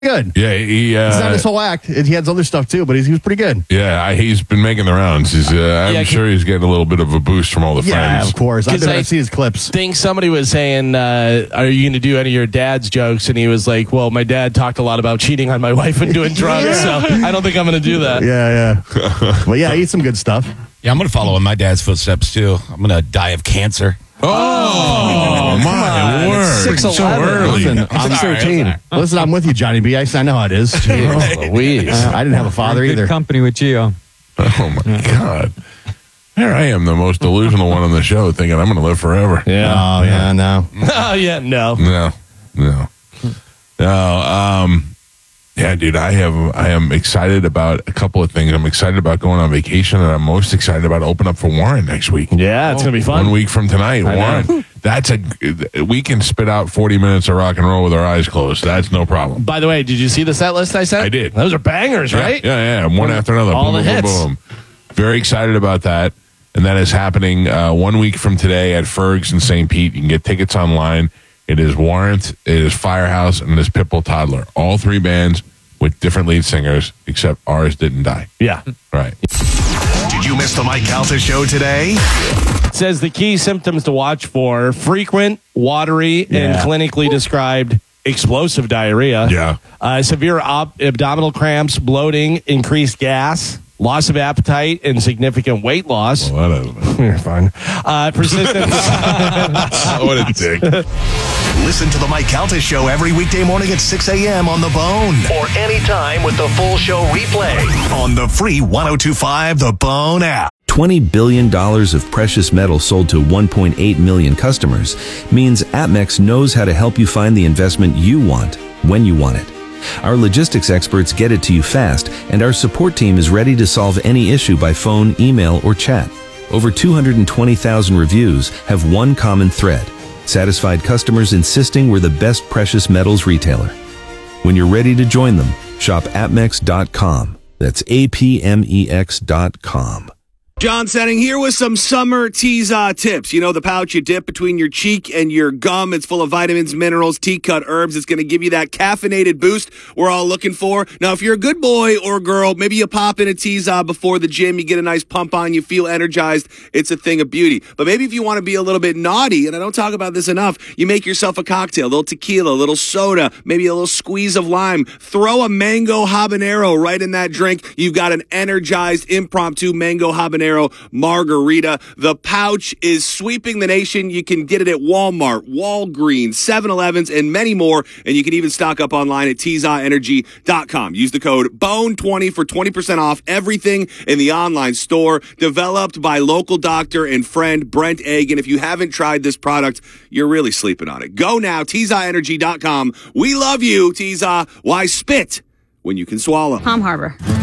good. Yeah, It's not his whole act. He has other stuff too, but he was pretty good. Yeah, he's been making the rounds. I'm sure he's getting a little bit of a boost from all the friends. Yeah, of course. I've seen his clips. I think somebody was saying, are you going to do any of your dad's jokes? And he was like, well, my dad talked a lot about cheating on my wife and doing drugs, so I don't think I'm going to do that. Yeah. But yeah, eat some good stuff. Yeah, I'm going to follow in my dad's footsteps, too. I'm going to die of cancer. Oh, my word. It's 6:11. So early. Listen, I'm 13. Listen, I'm with you, Johnny B. I know how it is. Louise. I didn't have a father Good either. company with Gio. Oh, my God. There I am, the most delusional one on the show, thinking I'm going to live forever. Yeah. Oh, yeah, no. Oh, yeah, no. No. Yeah, dude, I am excited about a couple of things. I'm excited about going on vacation, and I'm most excited about opening up for Warren next week. Yeah, it's going to be fun. 1 week from tonight, Warren. We can spit out 40 minutes of rock and roll with our eyes closed. That's no problem. By the way, did you see the set list I sent? I did. Those are bangers, right? Yeah. One after another. All boom, the boom, hits. boom, boom. Very excited about that. And that is happening 1 week from today at Ferg's in St. Pete. You can get tickets online. It is Warrant, it is Firehouse, and it is Pitbull Toddler. All three bands with different lead singers, except ours didn't die. Yeah. Right. Did you miss the Mike Calta show today? It says the key symptoms to watch for: frequent, watery, and clinically described explosive diarrhea. Yeah. Severe abdominal cramps, bloating, increased gas, loss of appetite, and significant weight loss. Well, that doesn't You're fine. Persistent. what a dick. Listen to the Mike Calta show every weekday morning at 6 a.m. on The Bone. Or anytime with the full show replay on the free 102.5 The Bone app. $20 billion of precious metal sold to 1.8 million customers means Atmex knows how to help you find the investment you want when you want it. Our logistics experts get it to you fast, and our support team is ready to solve any issue by phone, email, or chat. Over 220,000 reviews have one common thread: satisfied customers insisting we're the best precious metals retailer. When you're ready to join them, shop Atmex.com. That's APMEX.com. John Setting here with some summer Tease-Off tips. You know, the pouch you dip between your cheek and your gum. It's full of vitamins, minerals, tea-cut herbs. It's going to give you that caffeinated boost we're all looking for. Now, if you're a good boy or girl, maybe you pop in a Tease-Off before the gym. You get a nice pump on. You feel energized. It's a thing of beauty. But maybe if you want to be a little bit naughty, and I don't talk about this enough, you make yourself a cocktail, a little tequila, a little soda, maybe a little squeeze of lime. Throw a mango habanero right in that drink. You've got an energized impromptu mango habanero margarita. The pouch is sweeping the nation. You can get it at Walmart, Walgreens, 7-Elevens, and many more. And you can even stock up online at TeaseOffEnergy.com. Use the code BONE20 for 20% off everything in the online store. Developed by local doctor and friend Brent Egg. And if you haven't tried this product, you're really sleeping on it. Go now, TeaseOffEnergy.com. We love you, Tease-Off. Why spit when you can swallow? Palm Harbor.